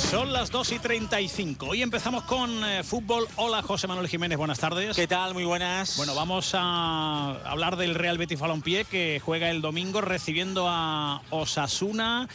Son las 2:35. Hoy empezamos con fútbol. Hola, José Manuel Jiménez, buenas tardes. ¿Qué tal? Muy buenas. Bueno, vamos a hablar del Real Betis Balompié, que juega el domingo recibiendo a Osasuna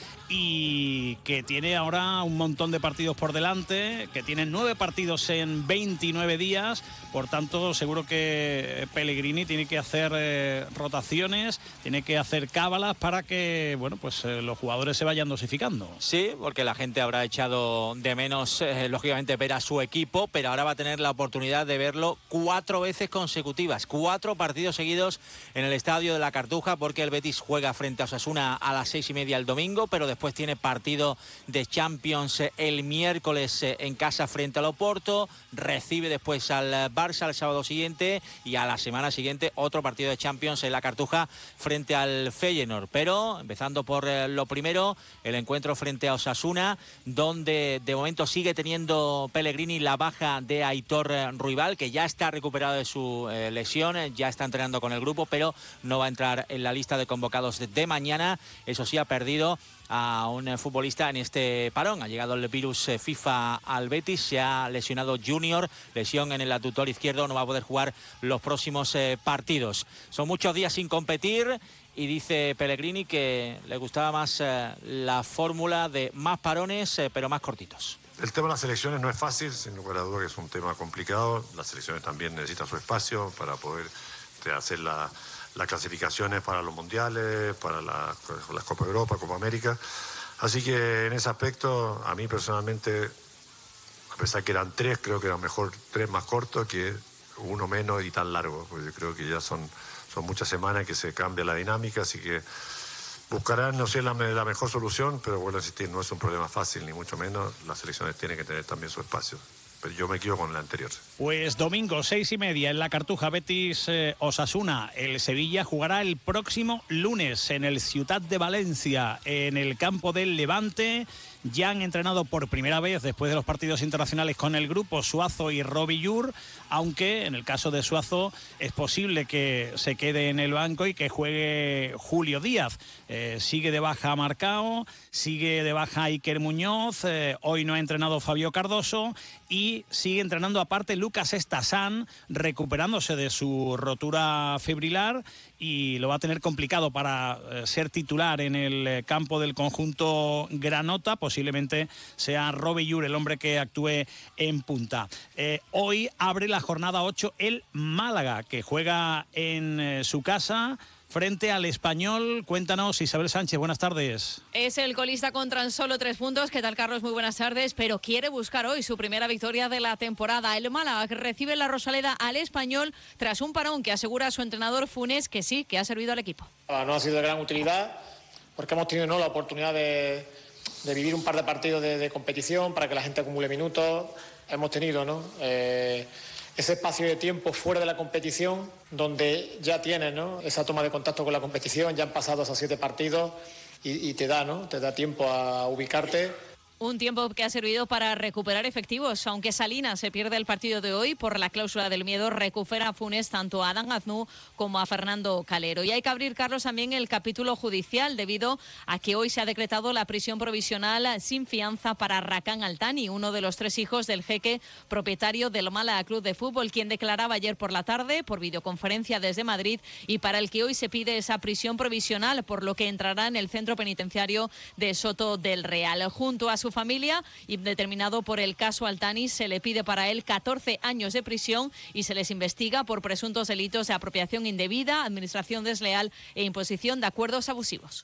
y que tiene ahora un montón de partidos por delante, que tiene 9 partidos en 29 días. Por tanto, seguro que Pellegrini tiene que hacer rotaciones, tiene que hacer cábalas para que, bueno, pues los jugadores se vayan dosificando. Sí, porque la gente habrá echado de menos, lógicamente, ver a su equipo, pero ahora va a tener la oportunidad de verlo 4 veces consecutivas, 4 partidos seguidos en el Estadio de la Cartuja, porque el Betis juega frente a Osasuna a las 6:30 el domingo, pero después tiene partido de Champions el miércoles en casa frente al Oporto, recibe después al Barça el sábado siguiente y a la semana siguiente otro partido de Champions en la Cartuja frente al Feyenoord. Pero empezando por lo primero, el encuentro frente a Osasuna, donde de momento sigue teniendo Pellegrini la baja de Aitor Ruibal, que ya está recuperado de su lesión, ya está entrenando con el grupo, pero no va a entrar en la lista de convocados de mañana. Eso sí, ha perdido a un futbolista en este parón. Ha llegado el virus FIFA al Betis, se ha lesionado Junior, lesión en el aductor izquierdo, no va a poder jugar los próximos partidos. Son muchos días sin competir y dice Pellegrini que le gustaba más la fórmula de más parones, pero más cortitos. El tema de las selecciones no es fácil, sin lugar a dudas que es un tema complicado. Las selecciones también necesitan su espacio para poder hacer las clasificaciones para los mundiales, para las Copa Europa, Copa América. Así que en ese aspecto, a mí personalmente, a pesar que eran 3, creo que eran mejor 3 más cortos que uno menos y tan largo, porque yo creo que ya son muchas semanas que se cambia la dinámica, así que buscarán, no sé, la mejor solución, pero bueno, insistir, no es un problema fácil, ni mucho menos. Las selecciones tienen que tener también su espacio. Pero yo me quedo con la anterior. Pues domingo, 6:30 en la Cartuja, Betis Osasuna. El Sevilla jugará el próximo lunes en el Ciutat de Valencia, en el campo del Levante. Ya han entrenado por primera vez después de los partidos internacionales con el grupo Suazo y Robillur, aunque en el caso de Suazo es posible que se quede en el banco y que juegue Julio Díaz. Sigue de baja Marcao, sigue de baja Iker Muñoz, hoy no ha entrenado Fabio Cardoso y sigue entrenando aparte Lucas Estasan, recuperándose de su rotura fibrilar y lo va a tener complicado para ser titular en el campo del conjunto granota. Posiblemente sea Robillur el hombre que actúe en punta. Hoy abre la jornada 8 el Málaga, que juega en su casa frente al Español. Cuéntanos, Isabel Sánchez, buenas tardes. Es el colista con tan solo 3 puntos. ¿Qué tal, Carlos? Muy buenas tardes. Pero quiere buscar hoy su primera victoria de la temporada. El Málaga recibe la Rosaleda al Español tras un parón que asegura su entrenador Funes que sí, que ha servido al equipo. No ha sido de gran utilidad porque hemos tenido la oportunidad de vivir un par de partidos de competición para que la gente acumule minutos. Hemos tenido ese espacio de tiempo fuera de la competición donde ya tienes esa toma de contacto con la competición, ya han pasado esos 7 partidos y te da tiempo a ubicarte. Un tiempo que ha servido para recuperar efectivos, aunque Salinas se pierde el partido de hoy por la cláusula del miedo, recupera a Funes tanto a Adán Aznou como a Fernando Calero. Y hay que abrir, Carlos, también el capítulo judicial debido a que hoy se ha decretado la prisión provisional sin fianza para Rakan Altani, uno de los 3 hijos del jeque propietario del Málaga Club de Fútbol, quien declaraba ayer por la tarde por videoconferencia desde Madrid y para el que hoy se pide esa prisión provisional, por lo que entrará en el centro penitenciario de Soto del Real. Junto a su familia y determinado por el caso Altani, se le pide para él 14 años de prisión y se les investiga por presuntos delitos de apropiación indebida, administración desleal e imposición de acuerdos abusivos.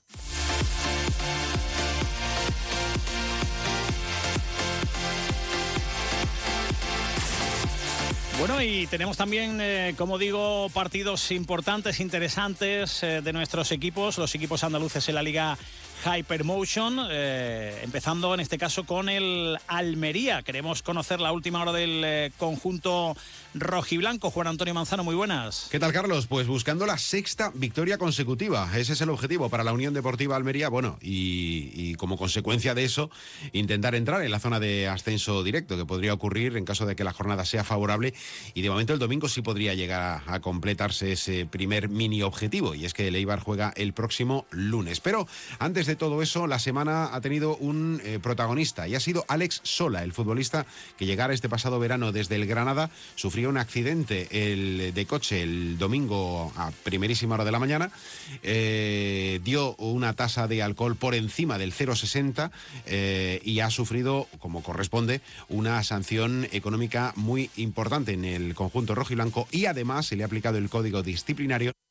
Bueno, y tenemos también, como digo, partidos importantes, interesantes de nuestros equipos, los equipos andaluces en la Liga Hypermotion, empezando en este caso con el Almería. Queremos conocer la última hora del conjunto rojiblanco. Juan Antonio Manzano, muy buenas. ¿Qué tal, Carlos? Pues buscando la 6ª victoria consecutiva. Ese es el objetivo para la Unión Deportiva Almería. Bueno, y como consecuencia de eso, intentar entrar en la zona de ascenso directo, que podría ocurrir en caso de que la jornada sea favorable. Y de momento el domingo sí podría llegar a completarse ese primer mini objetivo, y es que el Eibar juega el próximo lunes. Pero antes de todo eso, la semana ha tenido un protagonista y ha sido Alex Sola, el futbolista que llegara este pasado verano desde el Granada, sufrió un accidente de coche el domingo a primerísima hora de la mañana, dio una tasa de alcohol por encima del 0,60 y ha sufrido, como corresponde, una sanción económica muy importante en el conjunto rojiblanco y además se le ha aplicado el código disciplinario